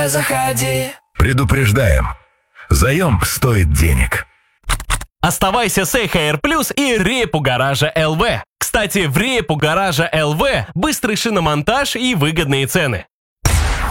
уже заходи. Предупреждаем, заем стоит денег. Оставайся с EHR Plus и репу гаража ЛВ. Кстати, в репу гаража ЛВ быстрый шиномонтаж и выгодные цены.